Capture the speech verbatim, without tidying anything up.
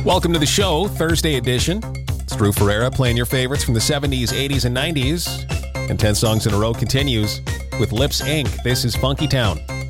Welcome to the show, Thursday edition. It's Drew Ferreira playing your favorites from the seventies, eighties, and nineties. And ten songs in a row continues with Lips Incorporated. This is Funky Town.